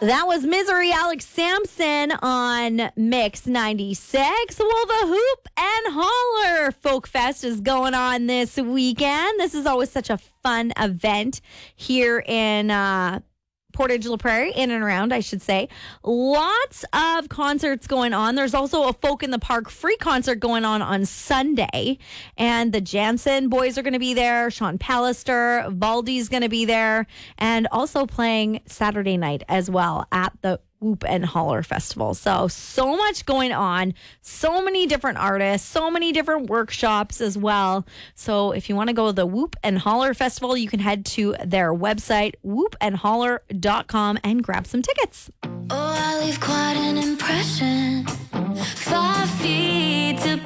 That was Misery Alex Sampson on Mix 96. Well, the Hoop and Holler Folk Fest is going on this weekend. This is always such a fun event here in Portage La Prairie, in and around, I should say. Lots of concerts going on. There's also a Folk in the Park free concert going on Sunday. And the Jansen boys are going to be there. Sean Pallister, Valdi's going to be there. And also playing Saturday night as well at the Whoop and Holler Festival. So much going on. So many different artists, so many different workshops as well. So if you want to go to the Whoop and Holler Festival, you can head to their website, whoopandholler.com, and grab some tickets. Oh, I leave quite an impression. 5 feet to